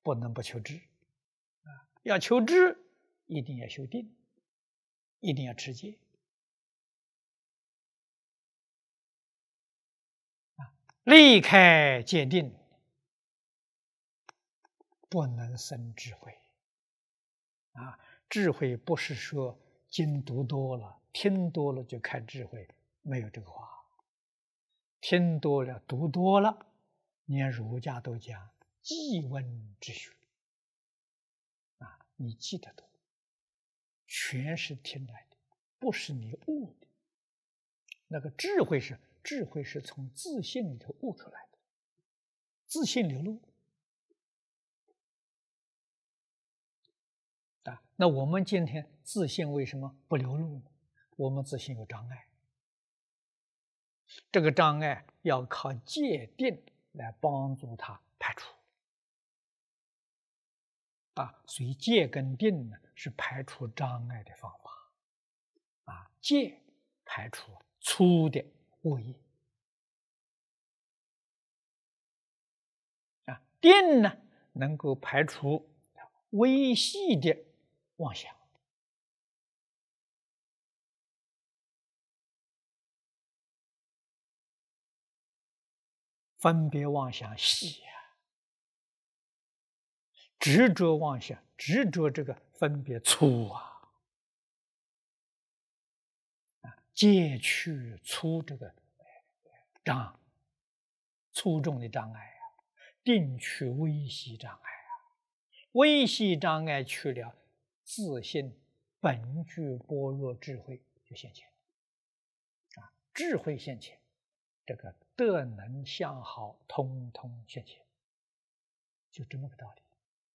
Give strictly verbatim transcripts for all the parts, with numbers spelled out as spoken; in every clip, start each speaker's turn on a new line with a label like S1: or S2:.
S1: 不能不求知啊！要求知，一定要修定，一定要持戒啊！离开戒定，不能生智慧啊！智慧不是说经读多了、听多了就开智慧，没有这个话。听多了、读多了，连儒家都讲记闻之学啊，你记得多，全是听来的，不是你悟的。那个智慧是智慧是从自信里头悟出来的，自信流露啊。那我们今天自信为什么不流露呢？我们自信有障碍，这个障碍要靠戒定来帮助他排除啊。所以戒跟定呢是排除障碍的方法啊。戒排除粗的恶业啊，定呢能够排除微细的妄想分别妄想细啊，执着妄想执着这个分别粗啊，啊，戒去粗这个障粗重的障碍啊，定去微细障碍啊，微细障碍去了，自信本具般若智慧就现前啊，智慧现前，这个德能相好通通现前，就这么个道理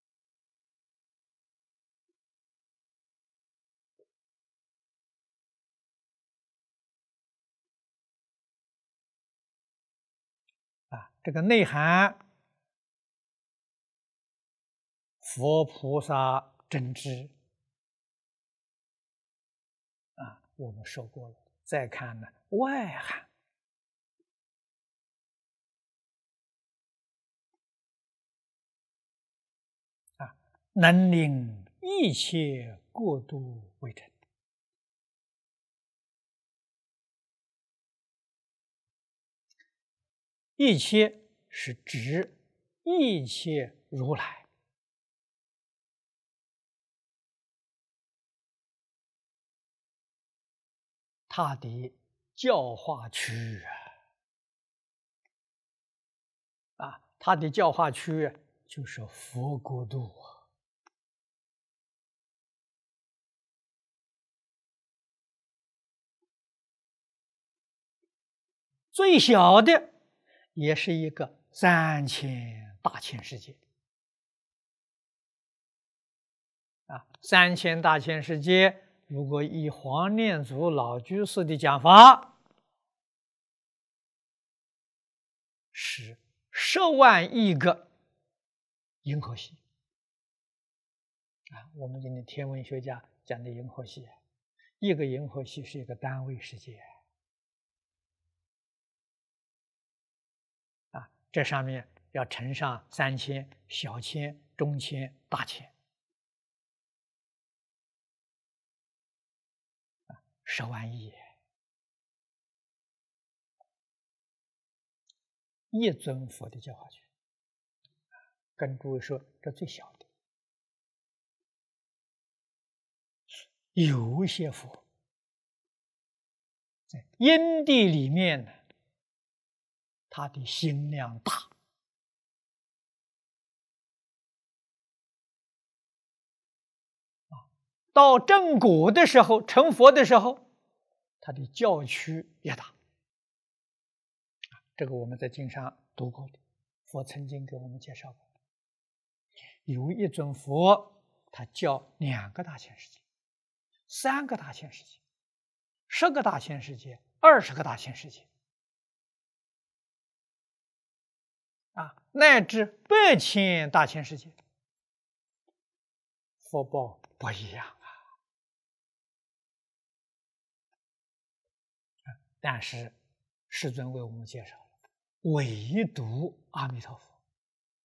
S1: 啊。这个内涵，佛菩萨真知啊，我们说过了。再看呢，外涵啊，能令一切过度为成。一切是指一切如来他的教化区啊，啊，他的教化区就是佛国度啊。最小的也是一个三千大千世界啊，三千大千世界，如果以黄念祖老居士的讲法，是十万亿个银河系啊。我们今天天文学家讲的银河系，一个银河系是一个单位世界啊，这上面要乘上三千、小千、中千、大千啊，十万亿。一尊佛的教化区，跟诸位说，这最小的。有一些佛在因地里面呢，他的心量大，到正果的时候，成佛的时候，他的教区也大。这个我们在经上读过的，佛曾经给我们介绍过。有一尊佛，他教两个大千世界，三个大千世界，十个大千世界，二十个大千世界，啊，乃至百千大千世界，福报不一样啊。但是世尊为我们介绍了，唯独阿弥陀佛